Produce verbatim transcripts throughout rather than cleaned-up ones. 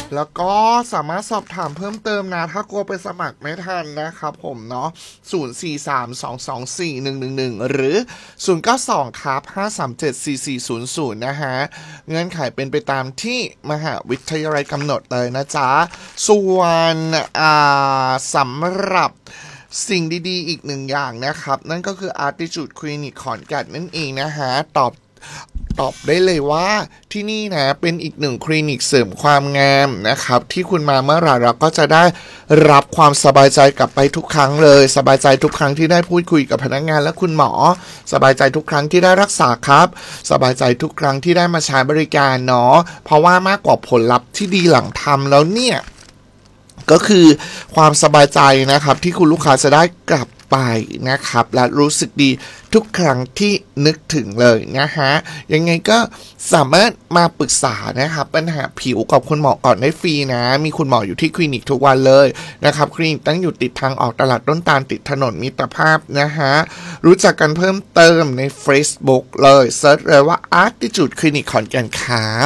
แล้วก็สามารถสอบถามเพิ่มเติมนะถ้ากลัวไปสมัครไม่ทันนะครับผมเนาะศูนย์ สี่ สาม สอง สอง สี่ หนึ่ง หนึ่ง หนึ่งหรือศูนย์ เก้า สอง ครับ ห้า สาม เจ็ด สี่ สี่ ศูนย์ ศูนย์นะฮะเงื่อนไขเป็นไปตามที่มหาวิทยาลัยกำหนดเลยนะจ๊ะส่วนอ่าสำหรับสิ่งดีๆอีกหนึ่งอย่างนะครับนั่นก็คือ Artitude Clinic ขอนแก่นนั่นเองนะฮะตอบตอบได้เลยว่าที่นี่นะเป็นอีกหนึ่งคลินิกเสริมความงามนะครับที่คุณมาเมื่อไหร่เราก็จะได้รับความสบายใจกลับไปทุกครั้งเลยสบายใจทุกครั้งที่ได้พูดคุยกับพนักงานและคุณหมอสบายใจทุกครั้งที่ได้รักษาครับสบายใจทุกครั้งที่ได้มาใช้บริการเนาะเพราะว่ามากกว่าผลลัพธ์ที่ดีหลังทำแล้วเนี่ยก็คือความสบายใจนะครับที่คุณลูกค้าจะได้กลับไปนะครับและรู้สึกดีทุกครั้งที่นึกถึงเลยนะฮะยังไงก็สามารถมาปรึกษานะครับปัญหาผิวกับคุณหมอก่อนได้ฟรีนะมีคุณหมออยู่ที่คลินิกทุกวันเลยนะครับคลินิกตั้งอยู่ติดทางออกตลาดต้นตาลติดถนนมิตรภาพนะฮะรู้จักกันเพิ่มเติมใน Facebook เลยเซิร์ชเลยว่า Artitude Clinic ขอนแก่นครับ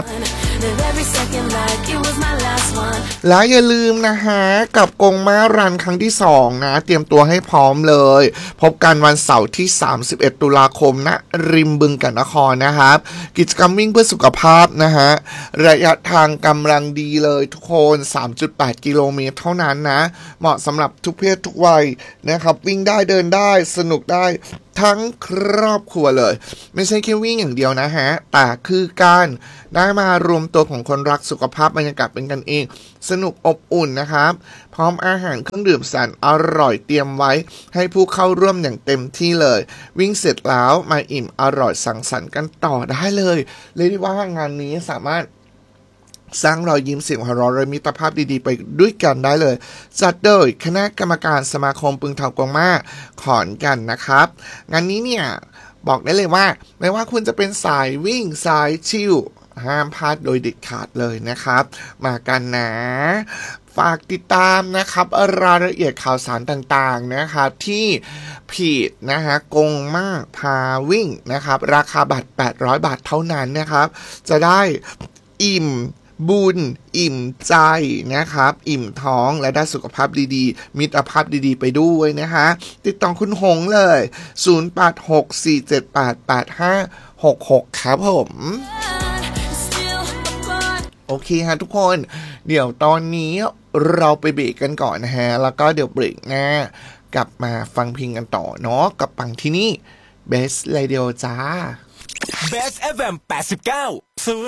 และอย่าลืมนะฮะกับกงมารันครั้งที่สองนะเตรียมตัวให้พร้อมเลยพบกันวันเสาร์ที่สามสิบเอ็ดตุลาคมณริมบึงกาฬนครนะครับกิจกรรมวิ่งเพื่อสุขภาพนะฮะระยะทางกำลังดีเลยทุกคน สามจุดแปด กิโลเมตรเท่านั้นนะเหมาะสำหรับทุกเพศทุกวัยนะครับวิ่งได้เดินได้สนุกได้ทั้งครอบครัวเลยไม่ใช่แค่วิ่งอย่างเดียวนะฮะแต่คือการได้มารวมตัวของคนรักสุขภาพบรรยากาศเป็นกันเองสนุกอบอุ่นนะครับพร้อมอาหารเครื่องดื่มแสนอร่อยเตรียมไว้ให้ผู้เข้าร่วมอย่างเต็มที่เลยวิ่งเสร็จแล้วมาอิ่มอร่อยสังสรรค์กันต่อได้เลยเรียกได้ว่างานนี้สามารถสร้างรอยยิ้มเสียงหัวเราะและมิตรภาพดีๆไปด้วยกันได้เลยจัดโดยคณะกรรมการสมาคมปึงเถากงมาขอนแก่นนะครับงานนี้เนี่ยบอกได้เลยว่าไม่ว่าคุณจะเป็นสายวิ่งสายชิลห้ามพลาดโดยเด็ดขาดเลยนะครับมากันนะฝากติดตามนะครับรายละเอียดข่าวสารต่างๆนะครับที่เพจนะฮะกงมาพาวิ่งนะครับราคาบัตรแปดร้อยบาทเท่านั้นนะครับจะได้อิ่มบุญอิ่มใจนะครับอิ่มท้องและได้สุขภาพดีๆมิตรภาพดีๆไปด้วยนะฮะติดต่อคุณหงเลยศูนย์ แปด หก สี่ เจ็ด แปด แปด ห้า หก หกครับผมโอเคฮะทุกคนเดี๋ยวตอนนี้เราไปเบรกกันก่อนนะฮะแล้วก็เดี๋ยวเบรกหน้ากลับมาฟังเพลงกันต่อเนาะกับปังที่นี่ Best Radio จ้า Best เอฟ เอ็ม แปดสิบเก้า